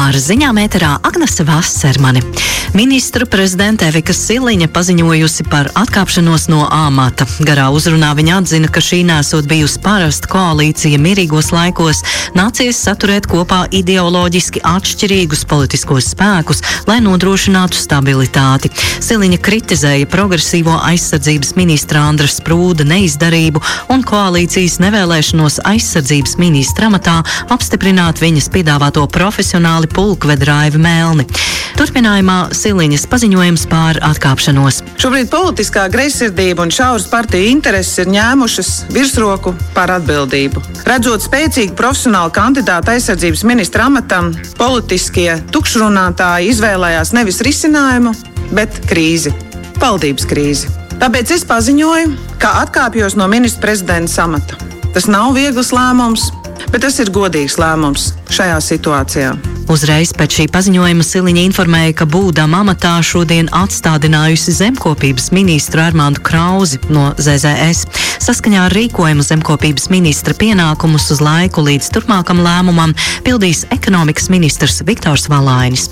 Ar ziņām ēterā Agnese Vassermane. Ministru prezidente Evika Siliņa paziņojusi par atkāpšanos no amata. Garā uzrunā viņa atzina, ka šī nesot bijusi parasta koalīcija mierīgos laikos, nācies saturēt kopā ideoloģiski atšķirīgus politiskos spēkus, lai nodrošinātu stabilitāti. Siliņa kritizēja progresīvo aizsardzības ministra Andra Sprūda neizdarību un koalīcijas nevēlēšanos aizsardzības ministra amatā apstiprināt viņas piedāvāto profesionāli pulkvedi Raivi Melni. Turpinājumā Siliņas paziņojums par atkāpšanos. Šobrīd politiskā greizsirdība un šauras partiju intereses ir ņēmušas virsroku pār atbildību. Redzot spēcīgu profesionālu kandidātu aizsardzības ministra amatam, politiskie tukšrunātāji izvēlējās nevis risinājumu, bet krīzi. Valdības krīzi. Tāpēc es paziņoju, ka atkāpjos no ministra prezidenta amata. Tas nav viegls lēmums, bet tas ir godīgs lēmums šajā situācijā. Uzreiz pēc šī paziņojuma Siliņa informēja, ka būdama amatā šodien atstādinājusi zemkopības ministru Armāndu Krauzi no ZZS. Saskaņā ar rīkojumu zemkopības ministra pienākumus uz laiku līdz turpmākam lēmumam pildīs ekonomikas ministrs Viktors Valainis.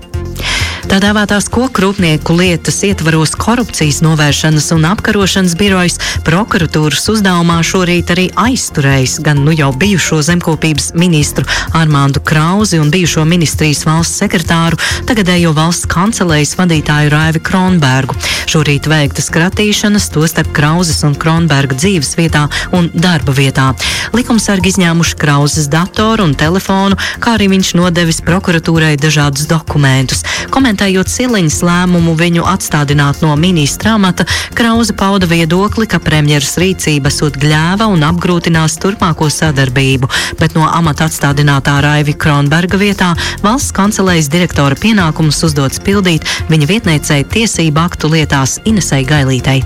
Tā dēvētās kokrūpnieku lietas ietvaros korupcijas novēršanas un apkarošanas birojas prokuratūras uzdevumā šorīt arī aizturējis gan jau bijušo zemkopības ministru Armāndu Krauzi un bijušo ministrijas valsts sekretāru, tagadējo valsts kancelējas vadītāju Raivi Kronbergu. Šorīt veiktas kratīšanas, tostarp Krauzes un Kronberga dzīves vietā un darba vietā. Likumsargi izņēmuši Krauzes datoru un telefonu, kā arī viņš nodevis prokuratūrai dažādus dokumentus. Komentējot Siliņas lēmumu viņu atstādināt no ministra amata, Krauze pauda viedokli, ka premjeras rīcība esot gļēva un apgrūtinās turpmāko sadarbību, bet no amata atstādinātā Raivi Kronberga vietā valsts kancelējas direktora pienākumus uzdots pildīt viņa vietniecei tiesību aktu lietās Inesei Gailītei.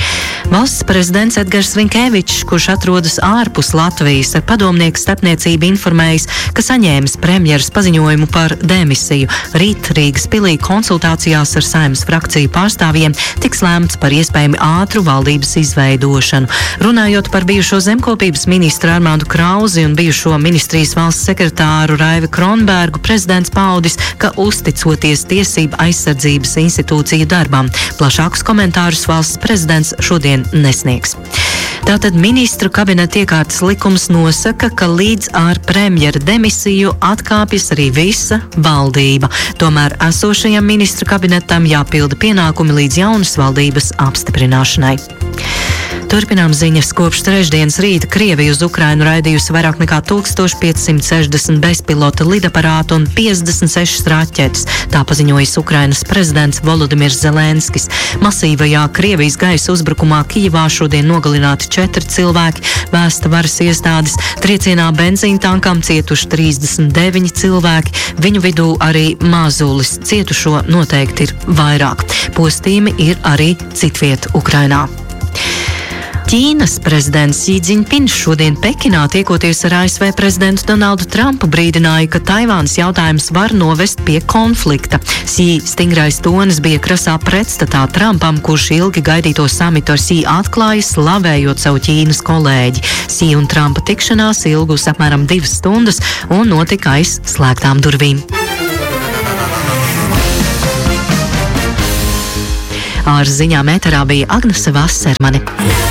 Valsts prezidents Edgars Rinkēvičs, kurš atrodas ārpus Latvijas, ar padomnieku starpniecību informējis, ka saņēmis premjeras paziņojumu par demisiju. Rīt Rīgas pilī konsultācijās ar Saeimas frakciju pārstāvjiem tiks lēmts par iespējami ātru valdības izveidošanu. Runājot par bijušo zemkopības ministru Armāndu Krauzi un bijušo ministrijas valsts sekretāru Raivi Kronbergu, prezidents paudis, ka uzticoties tiesību aizsardzības institūciju darbam. Plašākus komentārus valsts prezidents šodien nesniegs. Tātad ministru kabineta iekārtas likums nosaka, ka līdz ar premjera demisiju atkāpjas arī visa valdība. Tomēr esošajam ministru kabinetam jāpilda pienākumi līdz jaunas valdības apstiprināšanai. Turpinām ziņas. Kopš trešdienas rīta Krievija uz Ukrainu raidījusi vairāk nekā 1560 bezpilota lidaparātu un 56 raķetes. Tā paziņojis Ukrainas prezidents Volodimirs Zelenskis. Masīvajā Krievijas gaisa uzbrukumā Kijevā šodien nogalināti 4 cilvēki, vēsta varas iestādes. Triecienā benzīntankam cietuši 39 cilvēki, viņu vidū arī mazulis. Cietušo noteikti ir vairāk. Postījumi ir arī citviet Ukrainā. Ķīnas prezidents Xi Jinpings šodien Pekinā tiekoties ar ASV prezidentu Donaldu Trumpu brīdināja, ka Taivānas jautājums var novest pie konflikta. Xi stingrais tonis bija krasā pretstatā Trumpam, kurš ilgi gaidīto samitu ar Xi atklāja, slavējot savu Ķīnas kolēģi. Xi un Trumpa tikšanās ilgus apmēram 2 stundas un notika aiz slēgtām durvīm. Ar ziņām ēterā bija Agnese Vassermane.